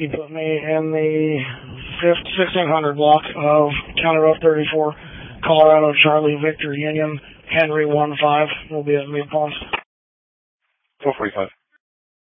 You put me in the 1600 block of County Road 34, Colorado, Charlie, Victor, Union, Henry 15 will be at meal post. 445.